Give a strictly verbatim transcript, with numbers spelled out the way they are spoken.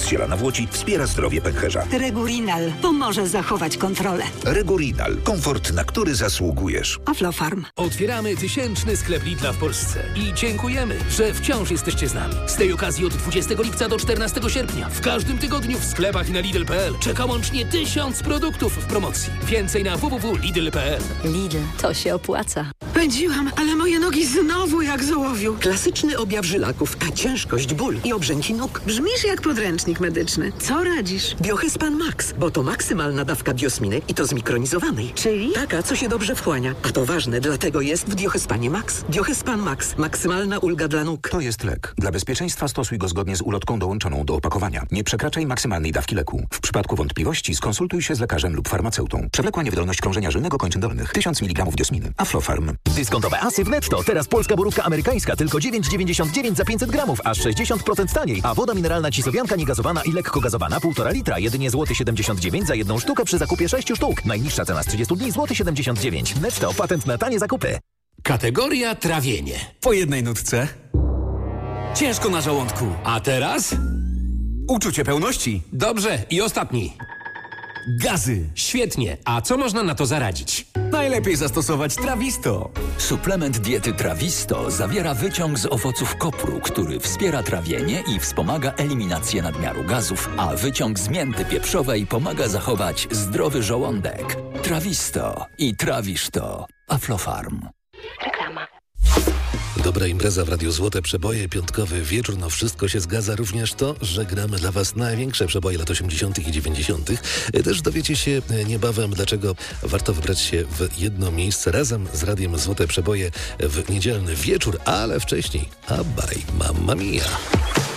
ziela nawłoci wspiera zdrowie pęcherza. Regurinal pomoże zachować kontrolę. Regurinal. Komfort, na który zasługujesz. Aflofarm. Otwieramy tysięczny sklep Lidla w Polsce i dziękujemy, że wciąż jesteście z nami. Z tej okazji od dwudziestego lipca do czternastego sierpnia w każdym tygodniu w sklepach i na Lidl kropka p l czeka łącznie tysiąc produktów w promocji. Więcej na w w w kropka lidl kropka p l. Lidl, to się opłaca. Pędziłam, ale moje nogi znowu jak z ołowiu. Klasyczny objaw żylaków, a ciężkość, ból i obrzęki nóg. Brzmisz jak podręcznik medyczny. Co radzisz? Biohespan Max, bo to maksymalna dawka biosminy i to zmikronizowanej. Czyli? Taka, co się dobrze wchłania. A to ważne, dlatego jest w Biohespanie Max. Biohespan Max. Maksymalna ulga dla nóg. To jest lek. Dla bezpieczeństwa stosuj go zgodnie z ulotką dołączoną do opakowania. Nie przekraczaj maksymalnej dawki leku. W przypadku wątpliwości skonsultuj się z lekarzem lub farmaceutą. Przewlekła niewydolność krążenia żylnego kończyn dolnych. tysiąc miligramów diosminy. Aflofarm. Dyskontowe asy w Netto. Teraz polska borówka amerykańska tylko dziewięć dziewięćdziesiąt dziewięć za pięćset gramów, aż sześćdziesiąt procent taniej. A woda mineralna Cisowianka niegazowana i lekko gazowana półtora litra. Jedynie złoty siedemdziesiąt dziewięć za jedną sztukę przy zakupie sześciu sztuk. Najniższa cena z trzydziestu dni złoty siedemdziesiąt dziewięć. Netto. Patent na tanie zakupy. Kategoria trawienie. Po jednej nutce. Ciężko na żołądku. A teraz? Uczucie pełności. Dobrze. I ostatni. Gazy. Świetnie. A co można na to zaradzić? Najlepiej zastosować Trawisto. Suplement diety Trawisto zawiera wyciąg z owoców kopru, który wspiera trawienie i wspomaga eliminację nadmiaru gazów, a wyciąg z mięty pieprzowej pomaga zachować zdrowy żołądek. Trawisto i trawisz to. Aflofarm. Reklama. Dobra impreza w Radiu Złote Przeboje, piątkowy wieczór, no wszystko się zgadza, również to, że gramy dla Was największe przeboje lat osiemdziesiątych i dziewięćdziesiątych. Też dowiecie się niebawem, dlaczego warto wybrać się w jedno miejsce razem z Radiem Złote Przeboje w niedzielny wieczór, ale wcześniej Abba i Mamma Mia.